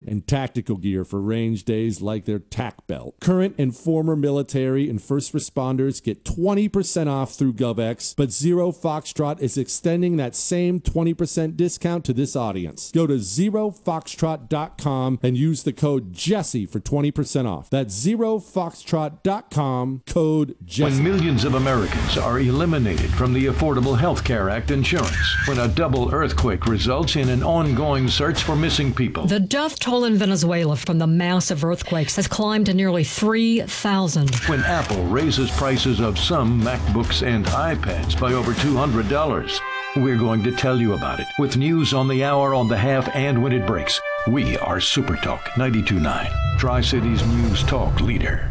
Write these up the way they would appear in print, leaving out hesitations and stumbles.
and tactical gear for range days like their TAC belt. Current and former military and first responders get 20% off through GovX, but Zero Foxtrot is extending that same 20% discount to this audience. Go to zerofoxtrot.com and use the code Jesse for 20% off. That's zerofoxtrot.com, code Jesse. When millions of Americans are eliminated from the Affordable Health Care Act insurance, when a double earthquake results in an ongoing search for missing people. The death toll in Venezuela from the massive earthquakes has climbed to nearly 3,000. When Apple raises prices of some MacBooks and iPads by over $200. We're going to tell you about it with news on the hour, on the half, and when it breaks. We are Super Talk 92.9, Tri-Cities News Talk leader.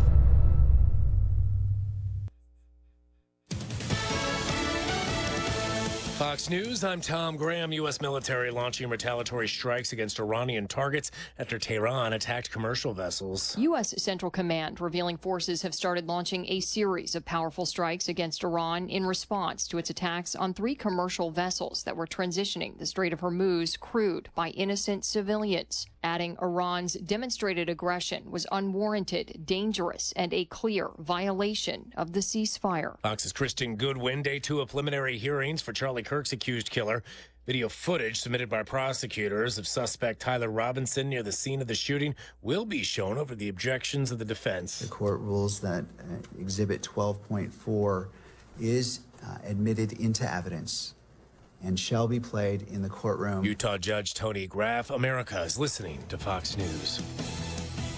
Fox News, I'm Tom Graham. U.S. military launching retaliatory strikes against Iranian targets after Tehran attacked commercial vessels. U.S. Central Command revealing forces have started launching a series of powerful strikes against Iran in response to its attacks on 3 commercial vessels that were transitioning the Strait of Hormuz crewed by innocent civilians, adding Iran's demonstrated aggression was unwarranted, dangerous, and a clear violation of the ceasefire. Fox's Kristen Goodwin, day 2 of preliminary hearings for Charlie Kirk's accused killer. Video footage submitted by prosecutors of suspect Tyler Robinson near the scene of the shooting will be shown over the objections of the defense. The court rules that Exhibit 12.4 is admitted into evidence and shall be played in the courtroom. Utah Judge Tony Graff, America is listening to Fox News.